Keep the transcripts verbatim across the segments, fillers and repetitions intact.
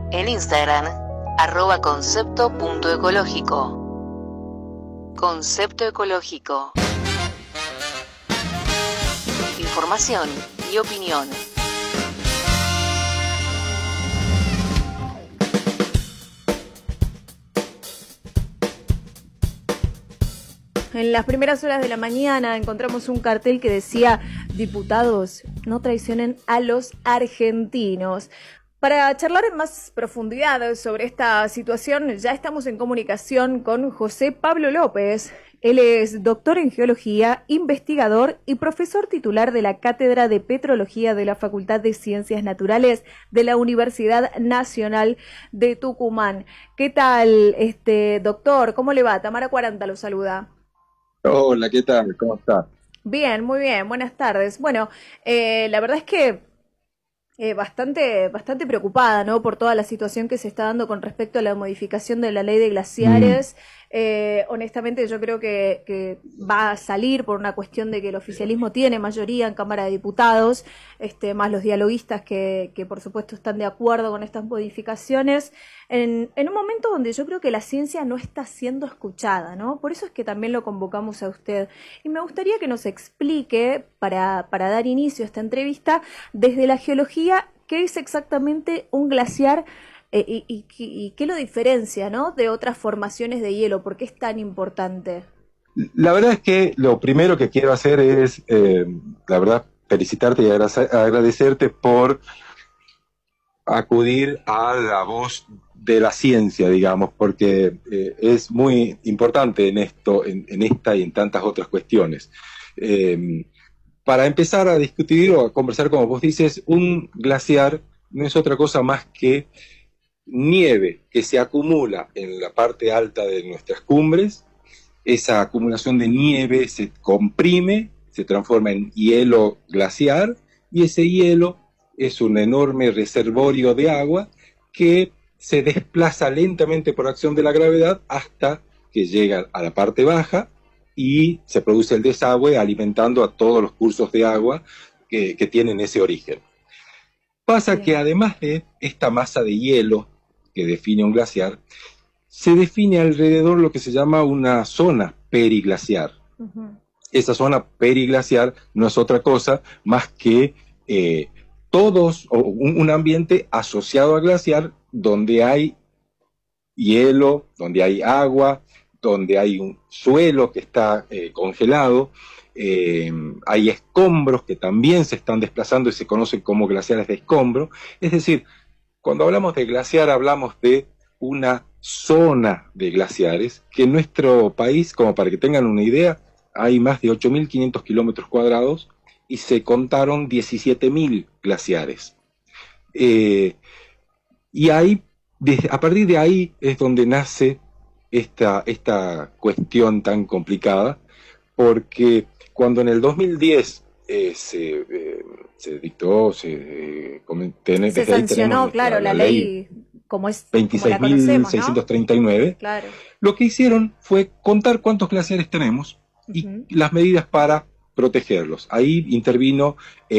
En Instagram, arroba concepto punto ecológico. Concepto ecológico. Información y opinión. En las primeras horas de la mañana encontramos un cartel que decía: diputados, no traicionen a los argentinos. Para charlar en más profundidad sobre esta situación, ya estamos en comunicación con José Pablo López. Él es doctor en geología, investigador y profesor titular de la Cátedra de Petrología de la Facultad de Ciencias Naturales de la Universidad Nacional de Tucumán. ¿Qué tal, este doctor? ¿Cómo le va? Tamara Cuaranta lo saluda. Hola, ¿qué tal? ¿Cómo está? Bien, muy bien. Buenas tardes. Bueno, eh, la verdad es que Eh, bastante, bastante preocupada, ¿no?, por toda la situación que se está dando con respecto a la modificación de la ley de glaciares. Mm. Eh, honestamente yo creo que, que va a salir por una cuestión de que el oficialismo tiene mayoría en Cámara de Diputados, este, más los dialoguistas que, que por supuesto están de acuerdo con estas modificaciones, en, en un momento donde yo creo que la ciencia no está siendo escuchada, ¿no? Por eso es que también lo convocamos a usted. Y me gustaría que nos explique, para, para dar inicio a esta entrevista, desde la geología, qué es exactamente un glaciar eh, y, y, y qué lo diferencia, ¿no?, de otras formaciones de hielo. ¿Por qué es tan importante? La verdad es que lo primero que quiero hacer es, eh, la verdad, felicitarte y agradecerte por acudir a la voz de la ciencia, digamos, porque eh, es muy importante en esto, en, en esta y en tantas otras cuestiones. Eh, para empezar a discutir o a conversar, como vos dices, un glaciar no es otra cosa más que nieve que se acumula en la parte alta de nuestras cumbres. Esa acumulación de nieve se comprime, se transforma en hielo glaciar, y ese hielo es un enorme reservorio de agua que se desplaza lentamente por acción de la gravedad hasta que llega a la parte baja y se produce el desagüe, alimentando a todos los cursos de agua que, que tienen ese origen. Pasa que además de esta masa de hielo que define un glaciar, se define alrededor lo que se llama una zona periglaciar. Uh-huh. Esa zona periglaciar no es otra cosa más que eh, todos, o un, un ambiente asociado al glaciar, donde hay hielo, donde hay agua, donde hay un suelo que está eh, congelado, eh, hay escombros que también se están desplazando y se conocen como glaciares de escombro. Es decir, cuando hablamos de glaciar hablamos de una zona de glaciares, que en nuestro país, como para que tengan una idea, hay más de ocho mil quinientos kilómetros cuadrados y se contaron diecisiete mil glaciares. Eh, y ahí, de, a partir de ahí es donde nace esta, esta cuestión tan complicada, porque cuando en el dos mil diez eh, se, eh, se dictó, se, eh, ten, se sancionó, claro, la, la ley, ley como es veintiséis mil seiscientos treinta y nueve, ¿no? Claro. Lo que hicieron fue contar cuántos glaciares tenemos y uh-huh. las medidas para protegerlos. Ahí intervino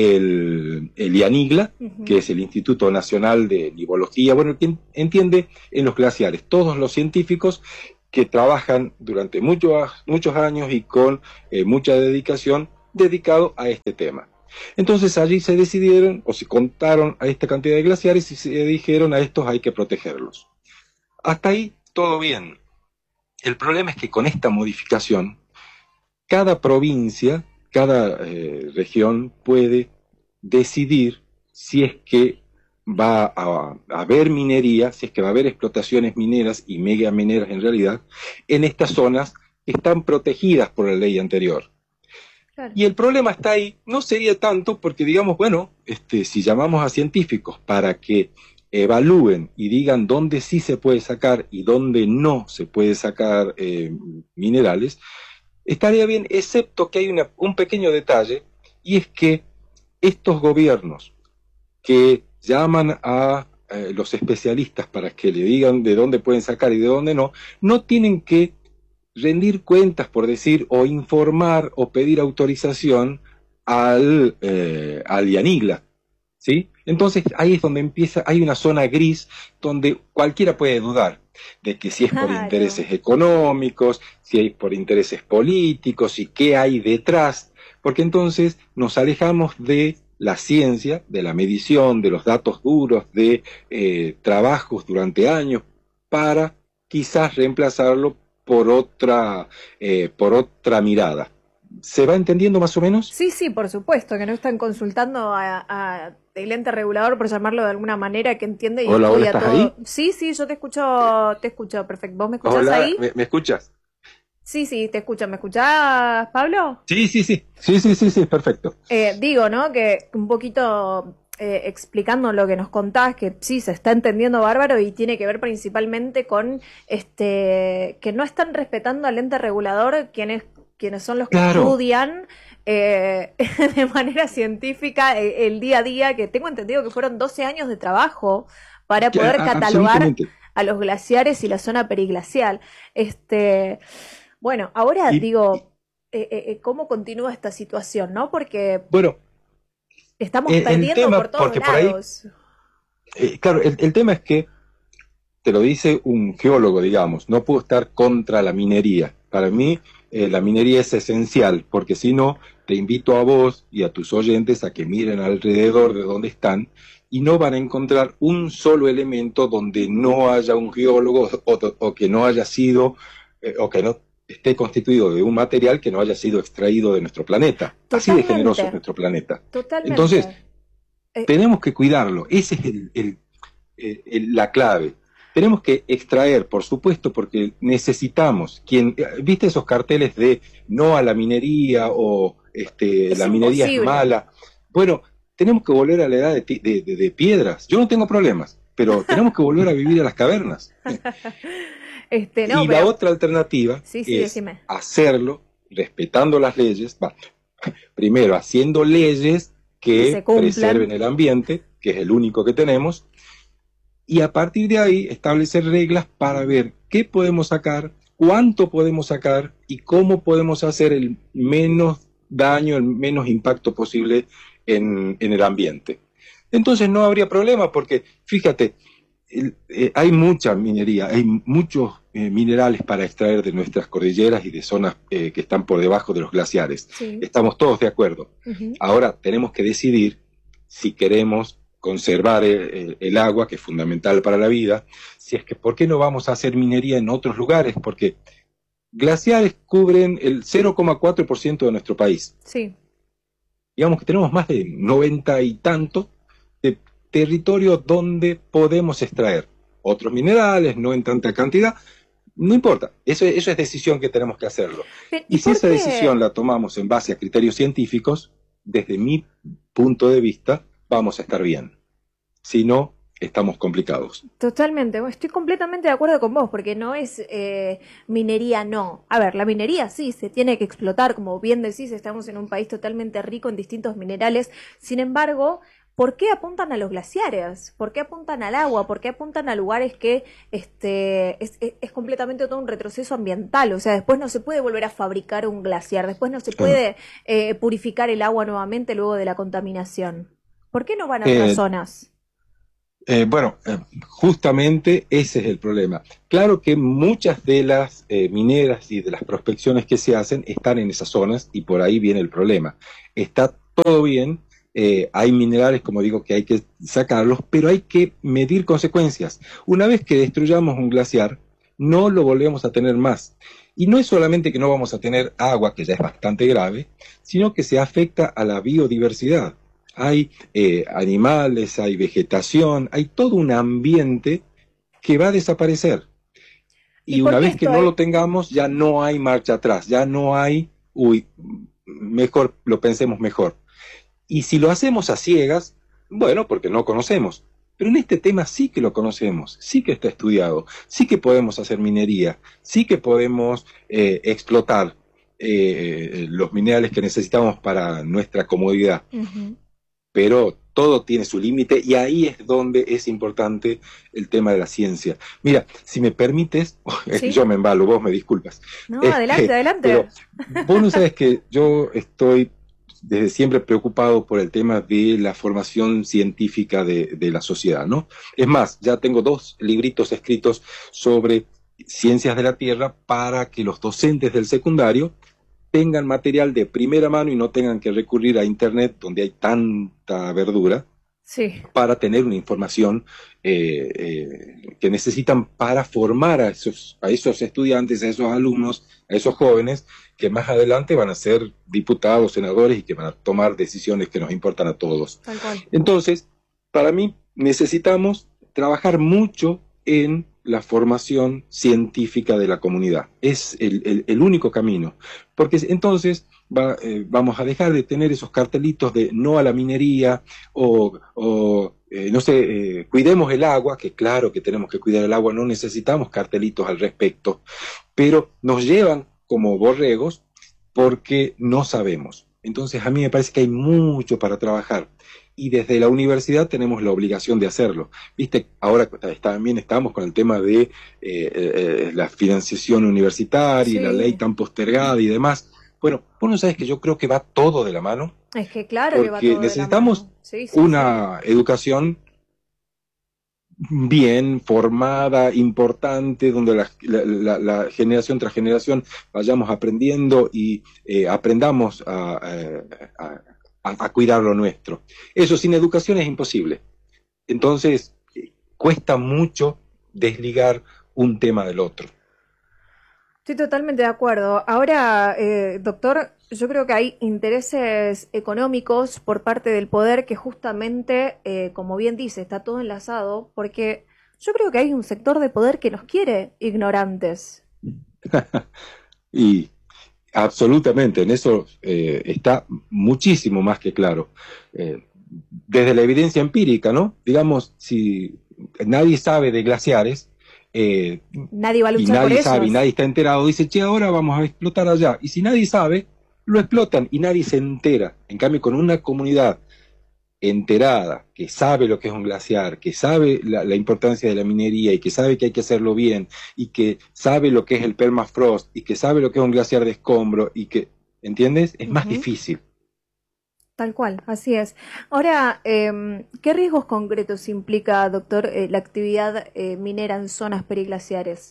el, el IANIGLA, uh-huh. que es el Instituto Nacional de Nivología, bueno, quien entiende en los glaciares, todos los científicos que trabajan durante muchos, muchos años y con eh, mucha dedicación dedicado a este tema. Entonces allí se decidieron, o se contaron a esta cantidad de glaciares y se dijeron: a estos hay que protegerlos. Hasta ahí todo bien. El problema es que con esta modificación, cada provincia, cada eh, región puede decidir si es que va a, a haber minería, si es que va a haber explotaciones mineras y mega mineras en realidad, en estas zonas que están protegidas por la ley anterior. Claro. Y el problema está ahí, no sería tanto porque, digamos, bueno, este, si llamamos a científicos para que evalúen y digan dónde sí se puede sacar y dónde no se puede sacar eh, minerales, estaría bien, excepto que hay una, un pequeño detalle, y es que estos gobiernos que llaman a eh, los especialistas para que le digan de dónde pueden sacar y de dónde no, no tienen que rendir cuentas, por decir, o informar o pedir autorización al, eh, al IANIGLA, ¿sí? Entonces ahí es donde empieza, hay una zona gris donde cualquiera puede dudar de que si es por Claro. intereses económicos, si es por intereses políticos y qué hay detrás, porque entonces nos alejamos de la ciencia, de la medición, de los datos duros, de eh, trabajos durante años, para quizás reemplazarlo por otra, eh, por otra mirada. ¿Se va entendiendo más o menos? Sí, sí, por supuesto, que no están consultando a, a el ente regulador, por llamarlo de alguna manera, que entiende y Hola, hola, estudia ¿estás todo. ahí? Sí, sí, yo te escucho, te escucho, perfecto. ¿Vos me escuchás Hola, ahí? ¿me, me escuchas? Sí, sí, te escucho. ¿Me escuchás, Pablo? Sí, sí, sí, sí, sí, sí, sí, perfecto. Eh, digo, ¿no? Que un poquito eh, explicando lo que nos contás, que sí, se está entendiendo bárbaro y tiene que ver principalmente con este que no están respetando al ente regulador quienes, quienes son los que Claro. estudian eh, de manera científica eh, el día a día, que tengo entendido que fueron doce años de trabajo para Que, poder a- catalogar absolutamente. a los glaciares y la zona periglacial. Este, bueno, ahora Y, digo, eh, eh, eh, ¿cómo continúa esta situación, no? Porque bueno, estamos el, el perdiendo tema, por todos porque por ahí, lados. eh, claro, el, el tema es que, te lo dice un geólogo, digamos, no puedo estar contra la minería. Para mí, eh, la minería es esencial, porque si no, te invito a vos y a tus oyentes a que miren alrededor de donde están y no van a encontrar un solo elemento donde no haya un geólogo o, o que no haya sido, eh, o que no esté constituido de un material que no haya sido extraído de nuestro planeta. Así de Totalmente. generoso es nuestro planeta. Totalmente. Entonces, Eh, tenemos que cuidarlo. Esa es el, el, el, el, la clave. Tenemos que extraer, por supuesto, porque necesitamos. Quien, ¿viste esos carteles de no a la minería o este, Es la minería es imposible. mala? Bueno, tenemos que volver a la edad de, ti- de, de, de piedras. Yo no tengo problemas, pero tenemos que volver a vivir a las cavernas. este, no, y pero la otra alternativa sí, sí, es decime. hacerlo respetando las leyes. Va, primero, haciendo leyes Que que se cumplan. preserven el ambiente, que es el único que tenemos, y a partir de ahí establecer reglas para ver qué podemos sacar, cuánto podemos sacar y cómo podemos hacer el menos daño, el menos impacto posible en, en el ambiente. Entonces no habría problema porque, fíjate, el, eh, hay mucha minería, hay muchos eh, minerales para extraer de nuestras cordilleras y de zonas eh, que están por debajo de los glaciares. Sí. Estamos todos de acuerdo. Ujú. Ahora tenemos que decidir si queremos conservar el, el, el agua, que es fundamental para la vida, si es que ¿por qué no vamos a hacer minería en otros lugares? Porque glaciares cubren el cero coma cuatro por ciento de nuestro país. Sí. Digamos que tenemos más de noventa y tanto de territorio donde podemos extraer otros minerales, no en tanta cantidad. No importa, eso, eso es decisión que tenemos que hacerlo. Pero, Y, ¿y si por esa qué? decisión la tomamos en base a criterios científicos, desde mi punto de vista, vamos a estar bien. Si no, estamos complicados. Totalmente, bueno, estoy completamente de acuerdo con vos, porque no es eh, minería, no. A ver, la minería sí, se tiene que explotar, como bien decís, estamos en un país totalmente rico en distintos minerales. Sin embargo, ¿por qué apuntan a los glaciares? ¿Por qué apuntan al agua? ¿Por qué apuntan a lugares que este es, es, es completamente todo un retroceso ambiental? O sea, después no se puede volver a fabricar un glaciar, después no se puede eh, purificar el agua nuevamente luego de la contaminación. ¿Por qué no van a otras Eh, zonas? Eh, bueno, eh, justamente ese es el problema. Claro que muchas de las eh, mineras y de las prospecciones que se hacen están en esas zonas y por ahí viene el problema. Está todo bien, eh, hay minerales, como digo, que hay que sacarlos, pero hay que medir consecuencias. Una vez que destruyamos un glaciar, no lo volvemos a tener más. Y no es solamente que no vamos a tener agua, que ya es bastante grave, sino que se afecta a la biodiversidad. Hay eh, animales, hay vegetación, hay todo un ambiente que va a desaparecer. ¿Y Y por una qué vez que esto no es? lo tengamos, ya no hay marcha atrás, ya no hay, uy, mejor, lo pensemos mejor. Y si lo hacemos a ciegas, bueno, porque no conocemos. Pero en este tema sí que lo conocemos, sí que está estudiado, sí que podemos hacer minería, sí que podemos eh, explotar eh, los minerales que necesitamos para nuestra comodidad. Uh-huh. Pero todo tiene su límite y ahí es donde es importante el tema de la ciencia. Mira, si me permites, ¿Sí? yo me embalo, vos me disculpas. No, Este, adelante, adelante. Pero vos no sabes que yo estoy estamos desde siempre preocupados por el tema de la formación científica de, de la sociedad, ¿no? Es más, ya tengo dos libritos escritos sobre ciencias de la Tierra para que los docentes del secundario tengan material de primera mano y no tengan que recurrir a Internet, donde hay tanta verdura, Sí. para tener una información eh, eh, que necesitan para formar a esos, a esos estudiantes, a esos alumnos, a esos jóvenes, que más adelante van a ser diputados, senadores y que van a tomar decisiones que nos importan a todos. Tal cual. Entonces, para mí, necesitamos trabajar mucho en la formación científica de la comunidad. Es el, el, el único camino. Porque entonces va, eh, vamos a dejar de tener esos cartelitos de no a la minería o, o eh, no sé, eh, cuidemos el agua, que claro que tenemos que cuidar el agua, no necesitamos cartelitos al respecto, pero nos llevan como borregos porque no sabemos. Entonces a mí me parece que hay mucho para trabajar. Y desde la universidad tenemos la obligación de hacerlo. Viste, ahora también estamos con el tema de eh, eh, la financiación universitaria, Sí. y la ley tan postergada y demás. Bueno, vos no sabés que yo creo que va todo de la mano, Es que claro que va porque todo de la necesitamos mano. Sí, sí, una educación bien formada, importante, donde la, la, la, la generación tras generación vayamos aprendiendo y eh, aprendamos a, a, a A, a cuidar lo nuestro. Eso sin educación es imposible. Entonces, eh, cuesta mucho desligar un tema del otro. Estoy totalmente de acuerdo. Ahora, eh, doctor, yo creo que hay intereses económicos por parte del poder que justamente, eh, como bien dice, está todo enlazado, porque yo creo que hay un sector de poder que nos quiere ignorantes. Y absolutamente, en eso eh, está muchísimo más que claro. Eh, desde la evidencia empírica, ¿no? Digamos, si nadie sabe de glaciares, eh, Nadie va a y luchar por nadie ellos. sabe y nadie está enterado, dice, che, ahora vamos a explotar allá. Y si nadie sabe, lo explotan y nadie se entera. En cambio, con una comunidad enterada, que sabe lo que es un glaciar, que sabe la, la importancia de la minería y que sabe que hay que hacerlo bien y que sabe lo que es el permafrost y que sabe lo que es un glaciar de escombro y que, ¿entiendes? Es más Ujú. difícil. Tal cual, así es. Ahora, eh, ¿qué riesgos concretos implica, doctor, eh, la actividad eh, minera en zonas periglaciares?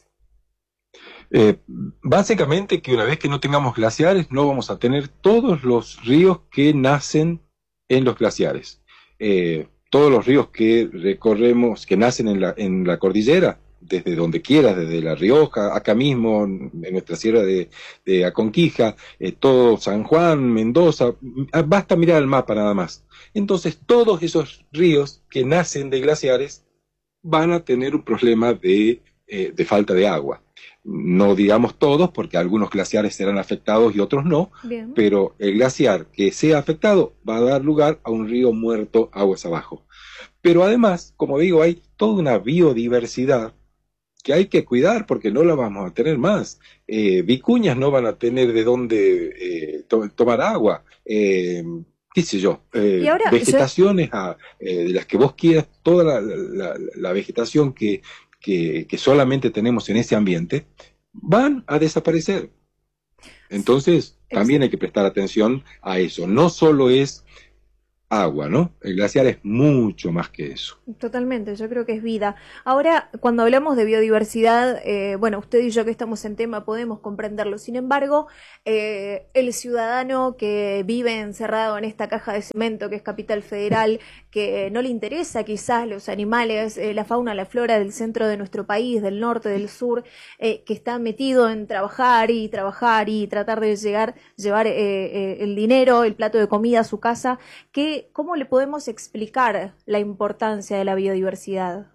Eh, básicamente que una vez que no tengamos glaciares, no vamos a tener todos los ríos que nacen en los glaciares. Eh, todos los ríos que recorremos, que nacen en la, en la cordillera, desde donde quiera, desde La Rioja, acá mismo, en nuestra sierra de, de Aconquija, eh, todo San Juan, Mendoza, basta mirar el mapa nada más. Entonces, todos esos ríos que nacen de glaciares van a tener un problema de, eh, de falta de agua. No digamos todos, porque algunos glaciares serán afectados y otros no, Bien. pero el glaciar que sea afectado va a dar lugar a un río muerto aguas abajo. Pero además, como digo, hay toda una biodiversidad que hay que cuidar porque no la vamos a tener más. Eh, vicuñas no van a tener de dónde eh, to tomar agua. Eh, qué sé yo, eh, Y ahora, vegetaciones a, eh, de las que vos quieras, toda la, la, la vegetación que, que, que solamente tenemos en ese ambiente, van a desaparecer. Entonces, también hay que prestar atención a eso. No solo es agua, ¿no? El glaciar es mucho más que eso. Totalmente, yo creo que es vida. Ahora, cuando hablamos de biodiversidad, eh, bueno, usted y yo que estamos en tema podemos comprenderlo. Sin embargo, eh, el ciudadano que vive encerrado en esta caja de cemento que es Capital Federal, que no le interesa quizás los animales, eh, la fauna, la flora del centro de nuestro país, del norte, del sur, eh, que está metido en trabajar y trabajar y tratar de llegar, llevar eh, eh, el dinero, el plato de comida a su casa, que ¿cómo le podemos explicar la importancia de la biodiversidad?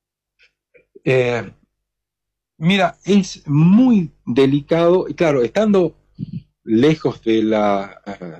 Eh, mira, es muy delicado, y claro, estando lejos de la,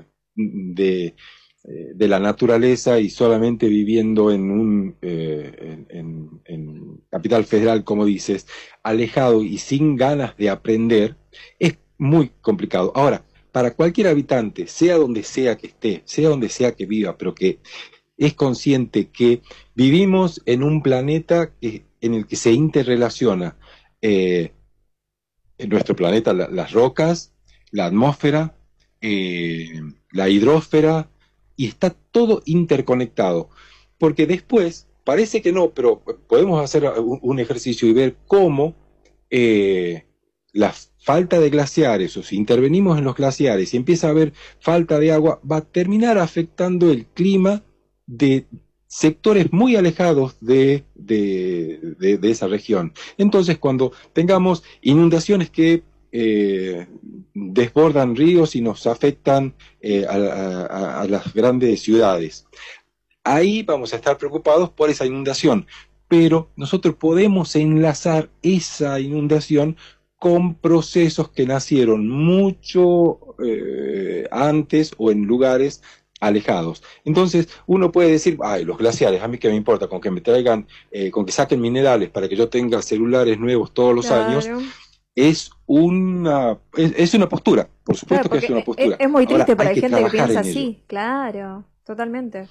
de, de la naturaleza y solamente viviendo en un eh, en, en Capital Federal, como dices, alejado y sin ganas de aprender, es muy complicado. Ahora, para cualquier habitante, sea donde sea que esté, sea donde sea que viva, pero que es consciente que vivimos en un planeta que, en el que se interrelaciona eh, en nuestro planeta la, las rocas, la atmósfera, eh, la hidrósfera, y está todo interconectado. Porque después, parece que no, pero podemos hacer un, un ejercicio y ver cómo eh, la falta de glaciares, o si intervenimos en los glaciares y empieza a haber falta de agua, va a terminar afectando el clima de sectores muy alejados de, de, de, de esa región. Entonces, cuando tengamos inundaciones que eh, desbordan ríos y nos afectan eh, a, a, a las grandes ciudades, ahí vamos a estar preocupados por esa inundación, pero nosotros podemos enlazar esa inundación con procesos que nacieron mucho eh, antes o en lugares alejados. Entonces uno puede decir, ay, los glaciares, a mí qué me importa, con que me traigan, eh, con que saquen minerales para que yo tenga celulares nuevos todos los Claro. años, es una, es, es una postura, por supuesto Claro, que es una porque postura. es, es muy triste, Ahora, pero hay hay que gente que trabajar piensa en ello. así, claro, totalmente.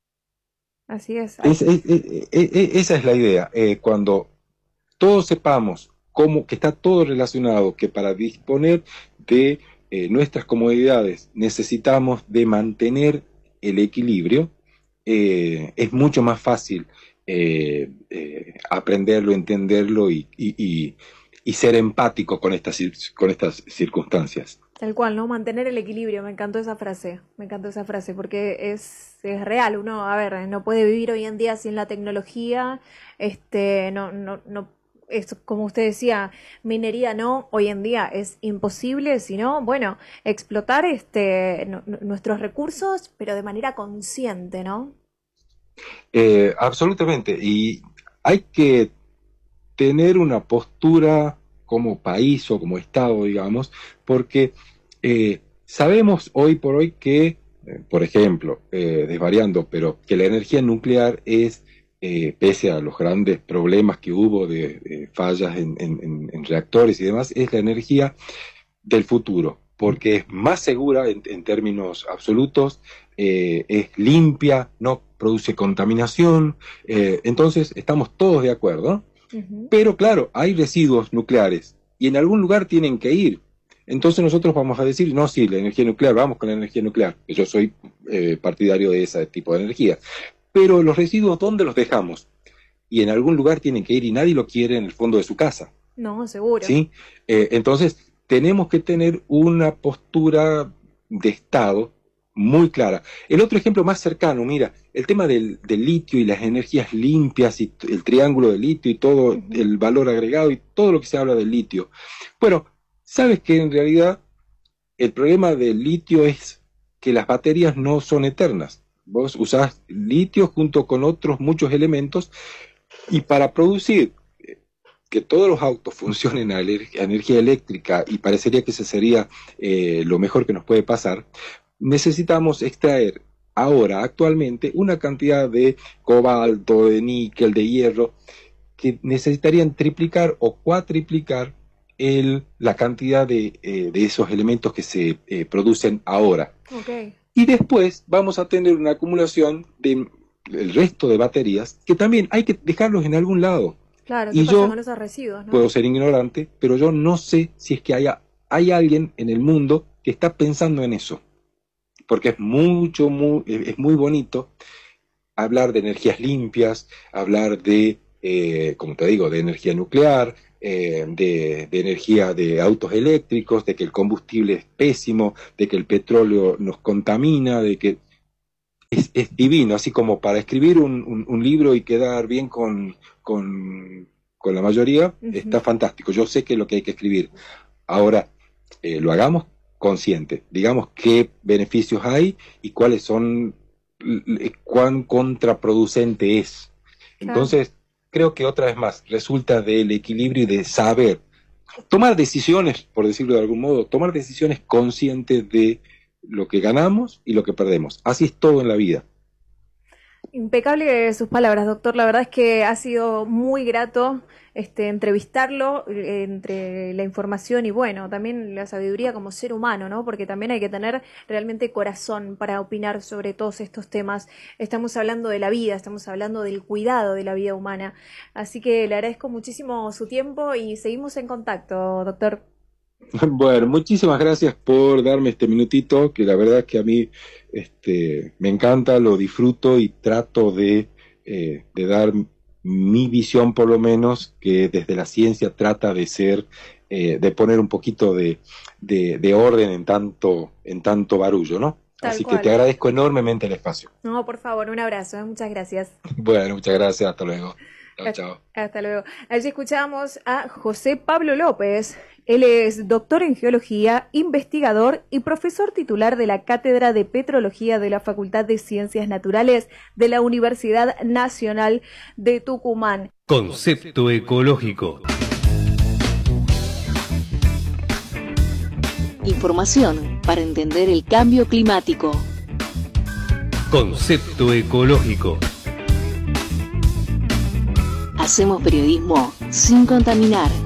Así es. Es, es, es, es, esa es la idea. Eh, cuando todos sepamos cómo, que está todo relacionado, que para disponer de eh, nuestras comodidades necesitamos de mantener el equilibrio, eh, es mucho más fácil eh, eh, aprenderlo, entenderlo y, y, y, y ser empático con estas, con estas circunstancias. Tal cual, ¿no? Mantener el equilibrio, me encantó esa frase, me encantó esa frase, porque es, es real, uno, a ver, no puede vivir hoy en día sin la tecnología, este, no, no, no, es como usted decía, minería no, hoy en día es imposible, sino, bueno, explotar este, no, no, nuestros recursos, pero de manera consciente, ¿no? Eh, absolutamente, y hay que tener una postura como país o como Estado, digamos, porque eh, sabemos hoy por hoy que, eh, por ejemplo, eh, desvariando, pero que la energía nuclear es, eh, pese a los grandes problemas que hubo de, de fallas en, en, en reactores y demás, es la energía del futuro, porque es más segura en, en términos absolutos, eh, es limpia, no produce contaminación, eh, entonces estamos todos de acuerdo. Uh-huh. Pero claro, hay residuos nucleares y en algún lugar tienen que ir. Entonces nosotros vamos a decir, no, sí, la energía nuclear, vamos con la energía nuclear. Yo soy eh, partidario de ese tipo de energía. Pero los residuos, ¿dónde los dejamos? Y en algún lugar tienen que ir y nadie lo quiere en el fondo de su casa. No, seguro. ¿Sí? Eh, entonces tenemos que tener una postura de Estado muy clara. El otro ejemplo más cercano, mira, el tema del, del litio y las energías limpias y el triángulo del litio y todo uh-huh. el valor agregado y todo lo que se habla del litio. Bueno, sabes que en realidad el problema del litio es que las baterías no son eternas. Vos usás litio junto con otros muchos elementos y para producir que todos los autos funcionen a energía eléctrica, y parecería que ese sería eh, lo mejor que nos puede pasar, necesitamos extraer ahora, actualmente, una cantidad de cobalto, de níquel, de hierro, que necesitarían triplicar o cuatriplicar el, la cantidad de, eh, de esos elementos que se eh, producen ahora. Okay. Y después vamos a tener una acumulación del resto de baterías, que también hay que dejarlos en algún lado. Claro, ¿qué y pasa yo con esos residuos, ¿no? Puedo ser ignorante, pero yo no sé si es que haya, hay alguien en el mundo que está pensando en eso. Porque es mucho, muy, es muy bonito hablar de energías limpias, hablar de, eh, como te digo, de energía nuclear, eh, de, de energía de autos eléctricos, de que el combustible es pésimo, de que el petróleo nos contamina, de que es, es divino, así como para escribir un, un, un libro y quedar bien con, con, con la mayoría, uh-huh. está fantástico. Yo sé que es lo que hay que escribir. Ahora, eh, lo hagamos consciente, digamos qué beneficios hay y cuáles son, cuán contraproducente es. Claro. Entonces, creo que otra vez más, resulta del equilibrio y de saber tomar decisiones, por decirlo de algún modo, tomar decisiones conscientes de lo que ganamos y lo que perdemos. Así es todo en la vida. Impecable sus palabras, doctor. La verdad es que ha sido muy grato este, entrevistarlo eh, entre la información y, bueno, también la sabiduría como ser humano, ¿no? Porque también hay que tener realmente corazón para opinar sobre todos estos temas. Estamos hablando de la vida, estamos hablando del cuidado de la vida humana. Así que le agradezco muchísimo su tiempo y seguimos en contacto, doctor. Bueno, muchísimas gracias por darme este minutito, que la verdad es que a mí este, me encanta, lo disfruto y trato de, eh, de dar mi visión, por lo menos, que desde la ciencia trata de ser, eh, de poner un poquito de, de, de orden en tanto, en tanto barullo, ¿no? Tal Así cual. que te agradezco enormemente el espacio. No, por favor, un abrazo, ¿eh? Muchas gracias. Bueno, muchas gracias, hasta luego. Chao, chao. Hasta luego. Allí escuchamos a José Pablo López. Él es doctor en geología, investigador y profesor titular de la Cátedra de Petrología de la Facultad de Ciencias Naturales de la Universidad Nacional de Tucumán. Concepto ecológico. Información para entender el cambio climático. Concepto ecológico. Hacemos periodismo sin contaminar.